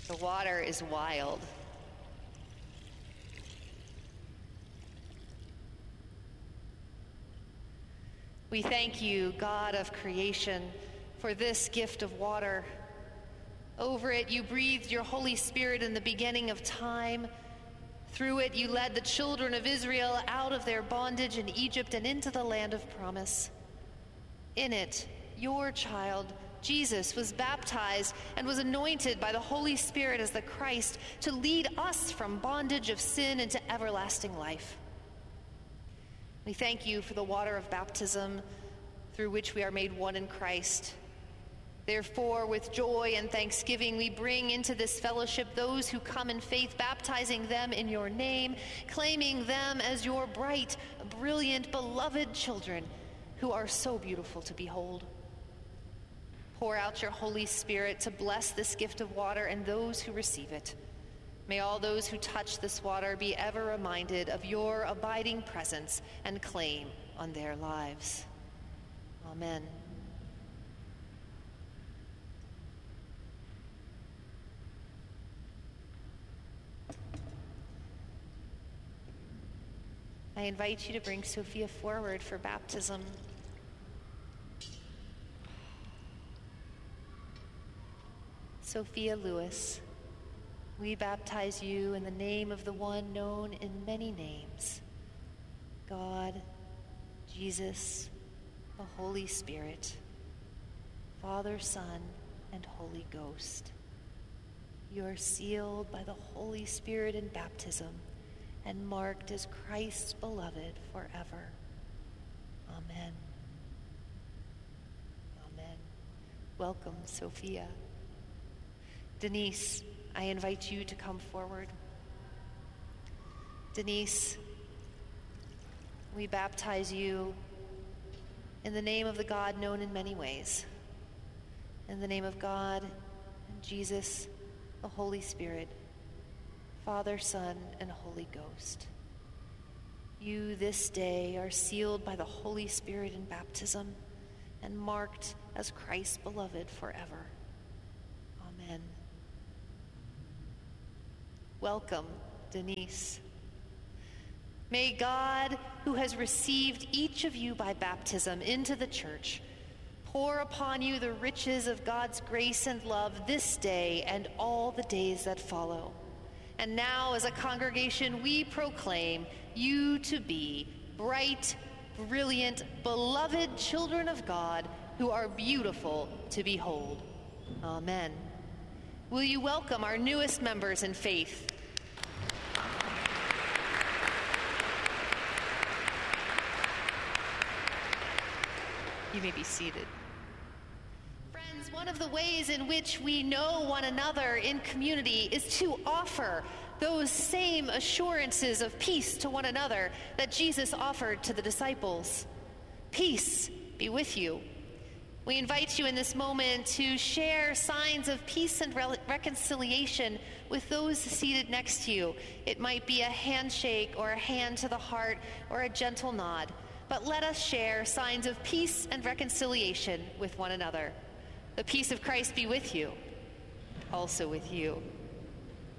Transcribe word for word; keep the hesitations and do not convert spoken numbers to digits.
The water is wild. We thank you, God of creation, for this gift of water. Over it, you breathed your Holy Spirit in the beginning of time. Through it, you led the children of Israel out of their bondage in Egypt and into the land of promise. In it, your child, Jesus, was baptized and was anointed by the Holy Spirit as the Christ to lead us from bondage of sin into everlasting life. We thank you for the water of baptism through which we are made one in Christ. Therefore, with joy and thanksgiving, we bring into this fellowship those who come in faith, baptizing them in your name, claiming them as your bright, brilliant, beloved children who are so beautiful to behold. Pour out your Holy Spirit to bless this gift of water and those who receive it. May all those who touch this water be ever reminded of your abiding presence and claim on their lives. Amen. I invite you to bring Sophia forward for baptism. Sophia Lewis, we baptize you in the name of the one known in many names, God, Jesus, the Holy Spirit, Father, Son, and Holy Ghost. You are sealed by the Holy Spirit in baptism and marked as Christ's beloved forever. Amen. Amen. Welcome, Sophia. Denise, I invite you to come forward. Denise, we baptize you in the name of the God known in many ways. In the name of God, and Jesus, the Holy Spirit, Father, Son, and Holy Ghost. You this day are sealed by the Holy Spirit in baptism and marked as Christ's beloved forever. Amen. Welcome, Denise. May God, who has received each of you by baptism into the church, pour upon you the riches of God's grace and love this day and all the days that follow. And now, as a congregation, we proclaim you to be bright, brilliant, beloved children of God who are beautiful to behold. Amen. Will you welcome our newest members in faith? You may be seated. Friends, one of the ways in which we know one another in community is to offer those same assurances of peace to one another that Jesus offered to the disciples. Peace be with you. We invite you in this moment to share signs of peace and re- reconciliation with those seated next to you. It might be a handshake or a hand to the heart or a gentle nod, but let us share signs of peace and reconciliation with one another. The peace of Christ be with you, also with you.